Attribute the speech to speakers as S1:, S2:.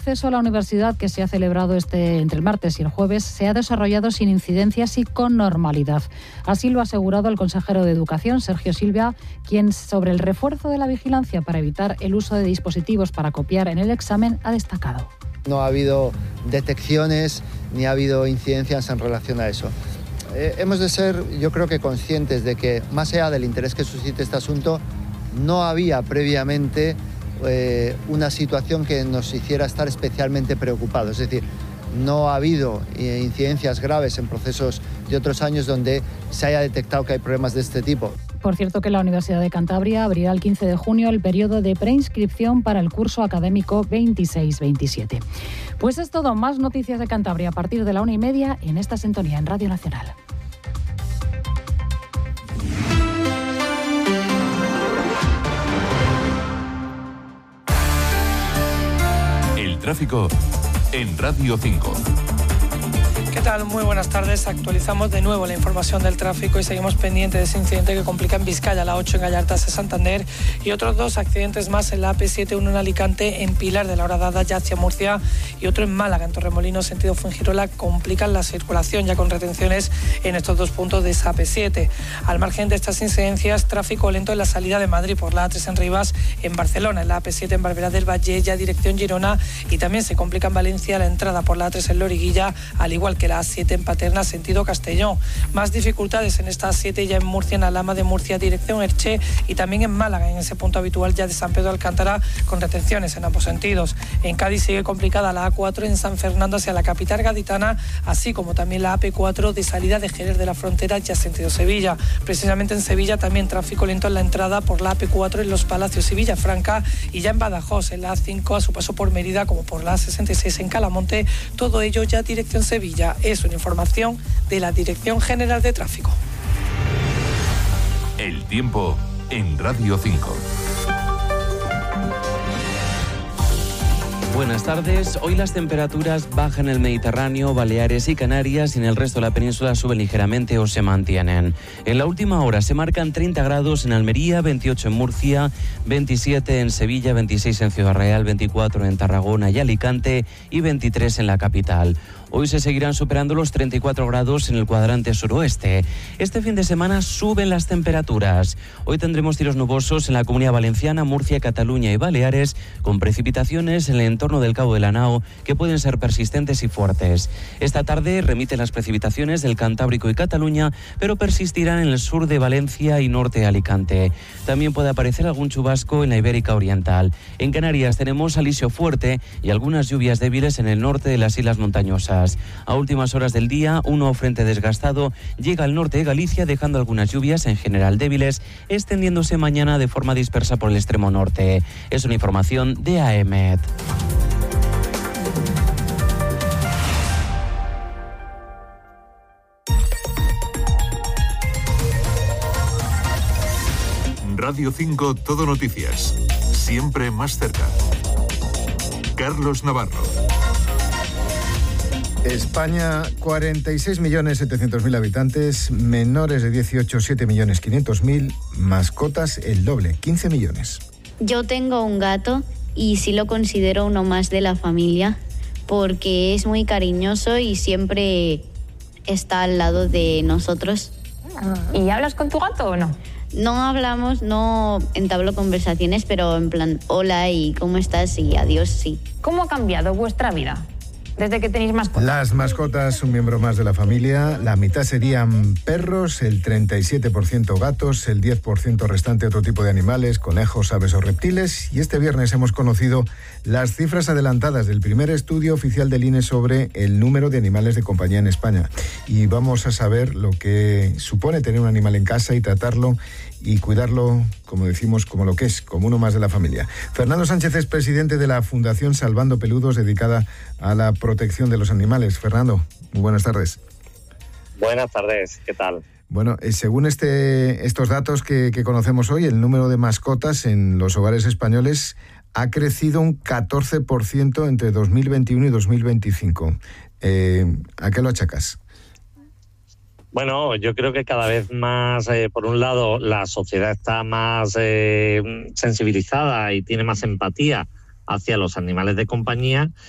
S1: acceso a la universidad que se ha celebrado entre el martes y el jueves se ha desarrollado sin incidencias y con normalidad. Así lo ha asegurado el consejero de Educación, Sergio Silva, quien sobre el refuerzo de la vigilancia para evitar el uso de dispositivos para copiar en el examen ha destacado.
S2: No ha habido detecciones ni ha habido incidencias en relación a eso. Hemos de ser, yo creo que conscientes de que, más allá del interés que suscite este asunto, no había previamente una situación que nos hiciera estar especialmente preocupados. Es decir, no ha habido incidencias graves en procesos de otros años donde se haya detectado que hay problemas de este tipo.
S1: Por cierto, que la Universidad de Cantabria abrirá el 15 de junio el periodo de preinscripción para el curso académico 26-27. Pues es todo. Más noticias de Cantabria a partir de la 1:30 en esta sintonía en Radio Nacional.
S3: El tráfico en Radio 5.
S4: ¿Qué tal? Muy buenas tardes. Actualizamos de nuevo la información del tráfico y seguimos pendientes de ese incidente que complica en Vizcaya, la 8 en Gallartas de Santander, y otros 2 accidentes más en la AP7, uno en Alicante, en Pilar de la Horadada, ya hacia Murcia, y otro en Málaga, en Torremolinos, sentido Fuengirola, complican la circulación ya con retenciones en estos 2 puntos de esa AP7. Al margen de estas incidencias, tráfico lento en la salida de Madrid por la A3 en Rivas, en Barcelona, en la AP7 en Barberá del Valle, ya dirección Girona, y también se complica en Valencia la entrada por la A3 en Loriguilla, al igual que la A7 en Paterna, sentido Castellón. Más dificultades en esta A7 ya en Murcia, en Alhama de Murcia, dirección Elche, y también en Málaga, en ese punto habitual ya de San Pedro de Alcántara, con retenciones en ambos sentidos. En Cádiz sigue complicada la A4 en San Fernando hacia la capital gaditana, así como también la AP4 de salida de Jerez de la Frontera, ya sentido Sevilla. Precisamente en Sevilla también tráfico lento en la entrada por la AP4 en Los Palacios y Villafranca, y ya en Badajoz, en la A5 a su paso por Mérida, como por la A66 en Calamonte, todo ello ya dirección Sevilla. Es una información de la Dirección General de Tráfico.
S3: El tiempo en Radio 5.
S5: Buenas tardes. Hoy las temperaturas bajan en el Mediterráneo, Baleares y Canarias, y en el resto de la península suben ligeramente o se mantienen. En la última hora se marcan 30 grados en Almería, 28 en Murcia, 27 en Sevilla, 26 en Ciudad Real, 24 en Tarragona y Alicante y 23 en la capital. Hoy se seguirán superando los 34 grados en el cuadrante suroeste. Este fin de semana suben las temperaturas. Hoy tendremos cielos nubosos en la Comunidad Valenciana, Murcia, Cataluña y Baleares, con precipitaciones en el entorno del Cabo de la Nao que pueden ser persistentes y fuertes. Esta tarde remiten las precipitaciones del Cantábrico y Cataluña, pero persistirán en el sur de Valencia y norte de Alicante. También puede aparecer algún chubasco en la Ibérica Oriental. En Canarias tenemos alisio fuerte y algunas lluvias débiles en el norte de las islas montañosas. A últimas horas del día, un nuevo frente desgastado llega al norte de Galicia, dejando algunas lluvias, en general débiles, extendiéndose mañana de forma dispersa por el extremo norte. Es una información de AEMET.
S3: Radio 5 Todo Noticias. Siempre más cerca. Carlos Navarro.
S6: España, 46.700.000 habitantes, menores de 18, 7.500.000, mascotas el doble, 15 millones.
S7: Yo tengo un gato y sí lo considero uno más de la familia porque es muy cariñoso y siempre está al lado de nosotros.
S8: ¿Y hablas con tu gato o no?
S7: No hablamos, no entablo conversaciones, pero en plan, hola y ¿cómo estás? Y adiós, sí.
S8: ¿Cómo ha cambiado vuestra vida desde que tenéis mascotas?
S6: Las mascotas, un miembro más de la familia. La mitad serían perros, el 37% gatos, el 10% restante otro tipo de animales, conejos, aves o reptiles. Y este viernes hemos conocido las cifras adelantadas del primer estudio oficial del INE sobre el número de animales de compañía en España. Y vamos a saber lo que supone tener un animal en casa y tratarlo y cuidarlo, como decimos, como lo que es, como uno más de la familia. Fernando Sánchez es presidente de la Fundación Salvando Peludos, dedicada a la protección de los animales. Fernando, muy buenas tardes.
S9: Buenas tardes, ¿qué tal?
S6: Bueno, según estos datos que conocemos hoy, el número de mascotas en los hogares españoles ha crecido un 14% entre 2021 y 2025. ¿A qué lo achacas?
S9: Bueno, yo creo que cada vez más, por un lado, la sociedad está más sensibilizada y tiene más empatía hacia los animales de compañía,